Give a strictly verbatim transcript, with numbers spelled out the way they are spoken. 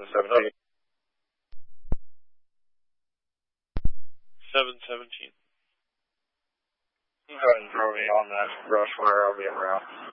seventeen. seven seventeen. Go ahead and throw me on that brush wire. I'll be en route.